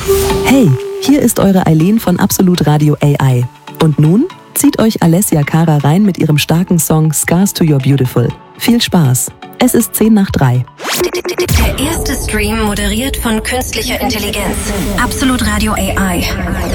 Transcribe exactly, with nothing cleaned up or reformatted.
Hey, hier ist eure Eileen von Absolut Radio A I. Und nun zieht euch Alessia Cara rein mit ihrem starken Song Scars to Your Beautiful. Viel Spaß. Es ist zehn nach drei. Der erste Stream moderiert von künstlicher Intelligenz. Absolut Radio A I.